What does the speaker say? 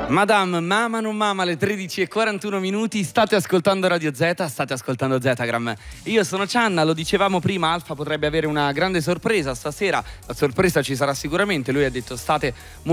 Madame, mamma non mamma, alle 13:41, state ascoltando Radio Z, state ascoltando Zetagram. Io sono Cianna, lo dicevamo prima, Alfa potrebbe avere una grande sorpresa stasera, la sorpresa ci sarà sicuramente, lui ha detto state